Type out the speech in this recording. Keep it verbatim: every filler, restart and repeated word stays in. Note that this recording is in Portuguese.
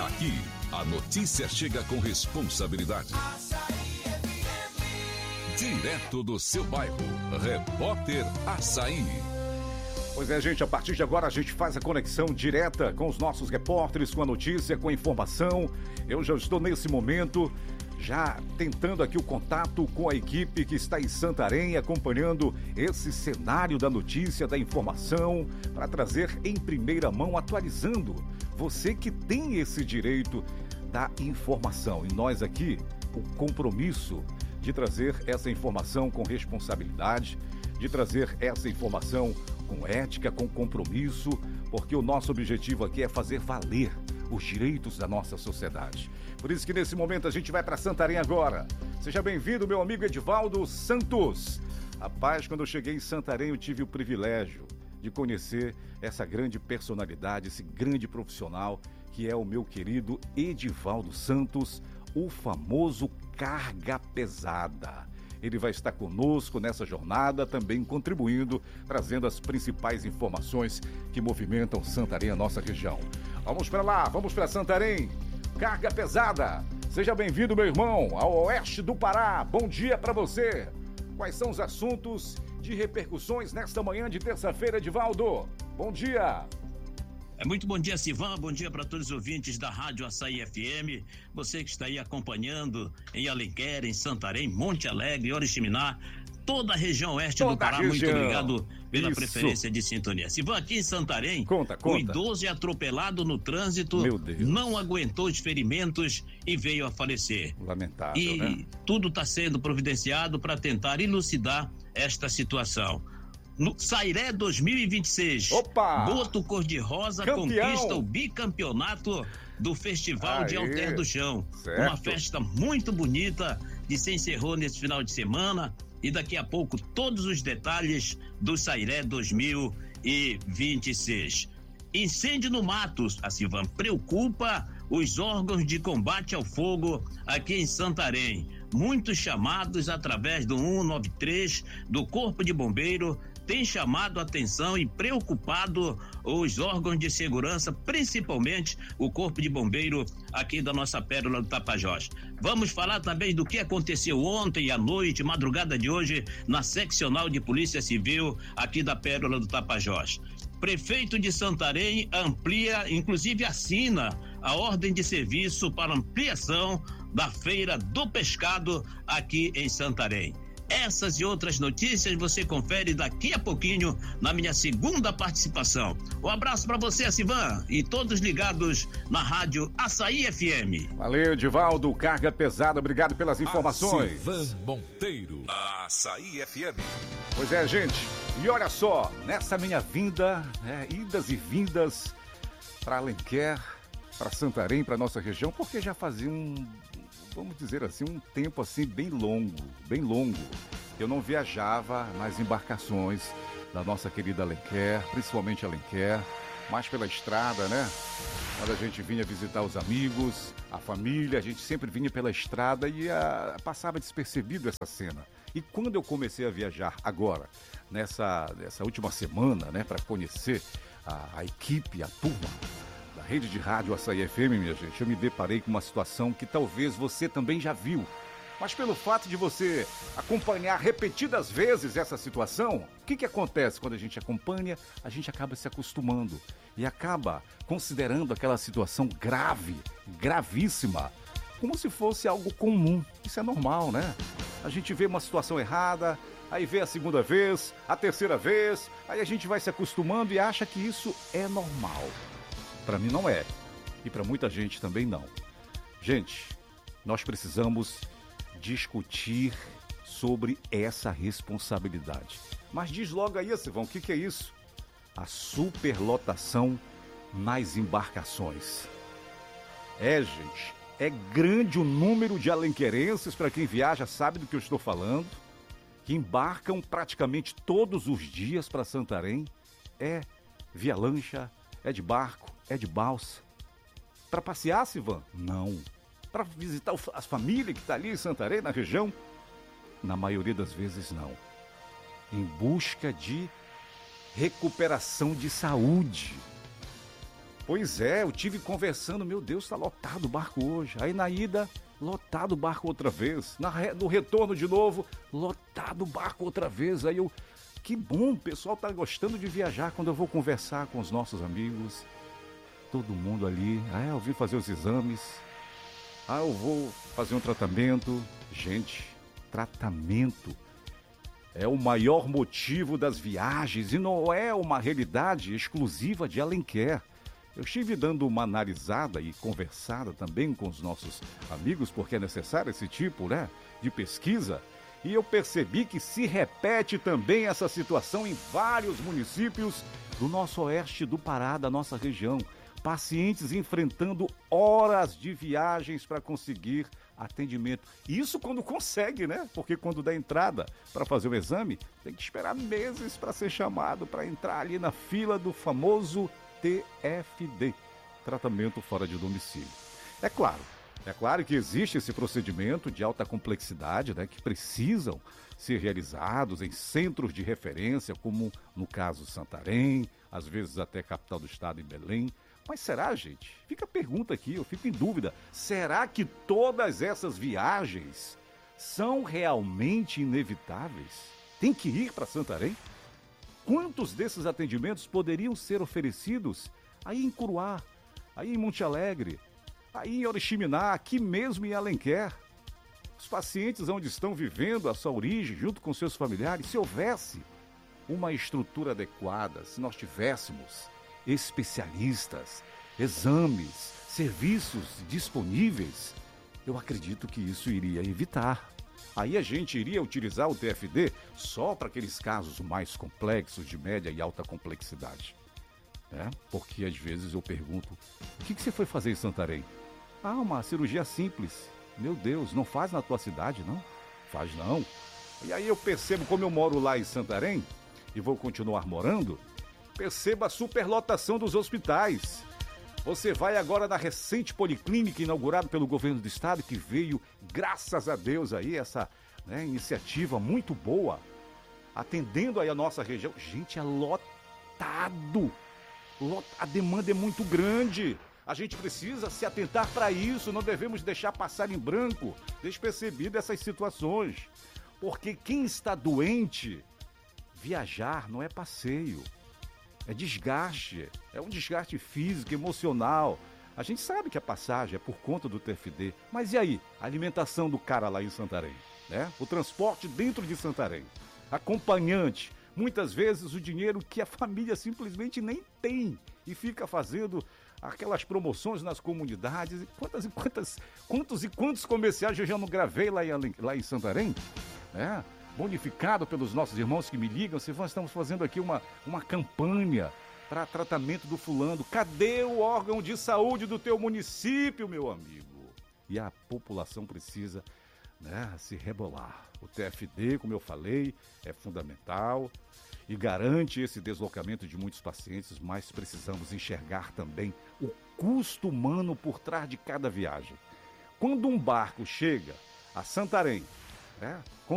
Aqui, a notícia chega com responsabilidade. Direto do seu bairro, Repórter Assaí. Pois é, gente, a partir de agora a gente faz a conexão direta com os nossos repórteres, com a notícia, com a informação. Eu já estou nesse momento, já tentando aqui o contato com a equipe que está em Santarém, acompanhando esse cenário da notícia, da informação, para trazer em primeira mão, atualizando. Você que tem esse direito da informação. E nós aqui, o compromisso de trazer essa informação com responsabilidade, de trazer essa informação com ética, com compromisso, porque o nosso objetivo aqui é fazer valer os direitos da nossa sociedade. Por isso que nesse momento a gente vai para Santarém agora. Seja bem-vindo, meu amigo Edivaldo Santos. Rapaz, quando eu cheguei em Santarém eu tive o privilégio de conhecer essa grande personalidade, esse grande profissional que é o meu querido Edivaldo Santos, o famoso Carga Pesada. Ele vai estar conosco nessa jornada, também contribuindo, trazendo as principais informações que movimentam Santarém, a nossa região. Vamos para lá, vamos para Santarém. Carga Pesada. Seja bem-vindo, meu irmão, ao oeste do Pará. Bom dia para você. Quais são os assuntos de repercussões nesta manhã de terça-feira, Edivaldo? Bom dia. É muito bom dia, Sivan, bom dia para todos os ouvintes da Rádio Assaí F M, você que está aí acompanhando em Alenquer, em Santarém, Monte Alegre, Oriximiná, toda a região oeste toda do Pará, muito obrigado pela Isso. preferência de sintonia. Sivan, aqui em Santarém, conta, conta. um idoso é atropelado no trânsito, não aguentou os ferimentos e veio a falecer. Lamentável, e né? tudo está sendo providenciado para tentar elucidar esta situação. No Sairé dois mil e vinte e seis, Opa! Boto Cor-de-Rosa conquista o bicampeonato do Festival Aê, de Alter do Chão. Certo. Uma festa muito bonita que se encerrou nesse final de semana e daqui a pouco todos os detalhes do Sairé dois mil e vinte e seis. Incêndio no Matos, a Silvan, preocupa os órgãos de combate ao fogo aqui em Santarém. Muitos chamados através do cento e noventa e três do Corpo de Bombeiro tem chamado a atenção e preocupado os órgãos de segurança, principalmente o Corpo de Bombeiro aqui da nossa Pérola do Tapajós. Vamos falar também do que aconteceu ontem à noite, madrugada de hoje, na seccional de Polícia Civil aqui da Pérola do Tapajós. Prefeito de Santarém amplia, inclusive assina a ordem de serviço para ampliação da Feira do Pescado aqui em Santarém. Essas e outras notícias você confere daqui a pouquinho na minha segunda participação. Um abraço para você, Sivan, e todos ligados na Rádio Assaí F M. Valeu, Edivaldo, Carga Pesada, obrigado pelas informações. Sivan Monteiro, Assaí F M. Pois é, gente, e olha só, nessa minha vinda, né, idas e vindas para Alenquer, para Santarém, para nossa região, porque já fazia um, vamos dizer assim, um tempo assim bem longo, bem longo. Eu não viajava nas embarcações da nossa querida Alenquer, principalmente Alenquer, mais pela estrada, né? Quando a gente vinha visitar os amigos, a família, a gente sempre vinha pela estrada e a, passava despercebido essa cena. E quando eu comecei a viajar agora, nessa, nessa última semana, né, para conhecer a, a equipe, a turma da rede de rádio Assaí F M, minha gente, eu me deparei com uma situação que talvez você também já viu. Mas pelo fato de você acompanhar repetidas vezes essa situação, o que que acontece quando a gente acompanha? A gente acaba se acostumando e acaba considerando aquela situação grave, gravíssima, como se fosse algo comum. Isso é normal, né? A gente vê uma situação errada, aí vê a segunda vez, a terceira vez, aí a gente vai se acostumando e acha que isso é normal. Para mim não é, e para muita gente também não. Gente, nós precisamos discutir sobre essa responsabilidade. Mas diz logo aí, Silvão, o que, que é isso? A superlotação nas embarcações. É, gente, é grande o número de alenquerenses, para quem viaja sabe do que eu estou falando, que embarcam praticamente todos os dias para Santarém. É via lancha, é de barco, é de balsa. Para passear, Silvão? Não. Para visitar a família que está ali em Santarém, na região? Na maioria das vezes não. Em busca de recuperação de saúde. Pois é, eu tive conversando, meu Deus, tá lotado o barco hoje. Aí na ida, lotado o barco outra vez. Na re... No retorno de novo, lotado o barco outra vez. Aí eu, que bom, o pessoal tá gostando de viajar quando eu vou conversar com os nossos amigos. Todo mundo ali, ah, eu vim fazer os exames. Ah, eu vou fazer um tratamento. Gente, tratamento é o maior motivo das viagens e não é uma realidade exclusiva de Alenquer. Eu estive dando uma analisada e conversada também com os nossos amigos, porque é necessário esse tipo, né, de pesquisa, e eu percebi que se repete também essa situação em vários municípios do nosso oeste do Pará, da nossa região. Pacientes enfrentando horas de viagens para conseguir atendimento. Isso quando consegue, né? Porque quando dá entrada para fazer o exame, tem que esperar meses para ser chamado, para entrar ali na fila do famoso T F D, tratamento fora de domicílio. É claro, é claro que existe esse procedimento de alta complexidade, né, que precisam ser realizados em centros de referência, como no caso Santarém, às vezes até capital do estado em Belém. Mas será, gente? Fica a pergunta aqui, eu fico em dúvida. Será que todas essas viagens são realmente inevitáveis? Tem que ir para Santarém? Quantos desses atendimentos poderiam ser oferecidos aí em Curuá, aí em Monte Alegre, aí em Oriximiná, aqui mesmo em Alenquer? Os pacientes onde estão vivendo a sua origem, junto com seus familiares, se houvesse uma estrutura adequada, se nós tivéssemos especialistas, exames, serviços disponíveis, eu acredito que isso iria evitar. Aí a gente iria utilizar o T F D só para aqueles casos mais complexos, de média e alta complexidade. Né? Porque às vezes eu pergunto, o que, que você foi fazer em Santarém? Ah, uma cirurgia simples. Meu Deus, não faz na tua cidade, não? Faz não. E aí eu percebo, como eu moro lá em Santarém, e vou continuar morando, perceba a superlotação dos hospitais. Você vai agora na recente policlínica inaugurada pelo governo do estado, que veio, graças a Deus, aí essa, né, iniciativa muito boa, atendendo aí a nossa região. Gente, é lotado. Lot... A demanda é muito grande. A gente precisa se atentar para isso, não devemos deixar passar em branco, despercebido essas situações. Porque quem está doente, viajar não é passeio. É desgaste, é um desgaste físico, emocional. A gente sabe que a passagem é por conta do T F D, mas e aí? A alimentação do cara lá em Santarém, né? O transporte dentro de Santarém, acompanhante, muitas vezes o dinheiro que a família simplesmente nem tem e fica fazendo aquelas promoções nas comunidades. E quantas e quantas, quantos e quantos comerciais eu já não gravei lá em, lá em Santarém, né? Bonificado pelos nossos irmãos que me ligam, se nós estamos fazendo aqui uma, uma campanha para tratamento do fulano. Cadê o órgão de saúde do teu município, meu amigo? E a população precisa, né, se rebolar. O T F D, como eu falei, é fundamental e garante esse deslocamento de muitos pacientes, mas precisamos enxergar também o custo humano por trás de cada viagem. Quando um barco chega a Santarém, né,